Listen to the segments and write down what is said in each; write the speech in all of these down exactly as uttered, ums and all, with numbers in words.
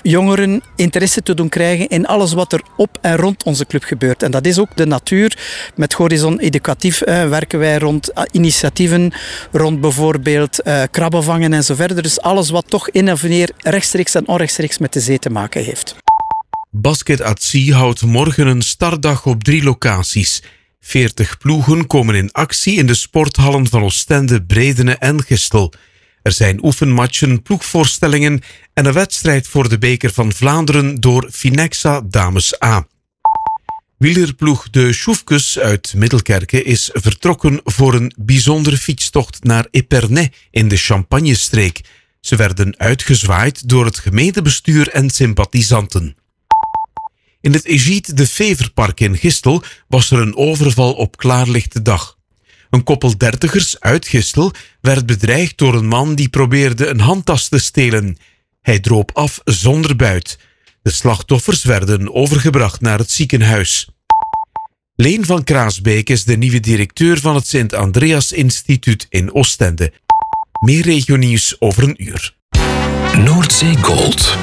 jongeren interesse te doen krijgen in alles wat er op en rond onze club gebeurt. En dat is ook de natuur. Met Horizon Educatief eh, werken wij rond uh, initiatieven, rond bijvoorbeeld uh, krabben vangen en zo verder. Dus alles wat toch in of meer rechtstreeks en onrechtstreeks met de zee te maken heeft. Basket at Sea houdt morgen een startdag op drie locaties. veertig ploegen komen in actie in de sporthallen van Oostende, Bredene en Gistel. Er zijn oefenmatchen, ploegvoorstellingen en een wedstrijd voor de beker van Vlaanderen door Finexa Dames A. Wielerploeg de Sjoefkes uit Middelkerke is vertrokken voor een bijzondere fietstocht naar Épernay in de Champagnestreek. Ze werden uitgezwaaid door het gemeentebestuur en sympathisanten. In het Egide de Feverpark in Gistel was er een overval op klaarlichte dag. Een koppel dertigers uit Gistel werd bedreigd door een man die probeerde een handtas te stelen. Hij droop af zonder buit. De slachtoffers werden overgebracht naar het ziekenhuis. Leen van Kraasbeek is de nieuwe directeur van het Sint-Andreas Instituut in Oostende. Meer regionieuws over een uur. Noordzee Gold.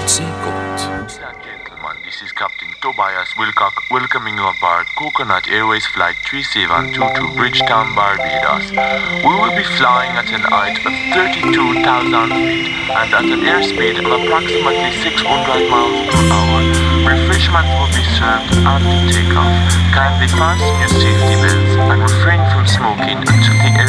Captain Tobias Wilcock welcoming you aboard Coconut Airways Flight three seven two to Bridgetown, Barbados. We will be flying at an height of thirty-two thousand feet and at an airspeed of approximately six hundred miles per hour. Refreshments will be served after takeoff. Kindly fasten your safety belts and refrain from smoking until the air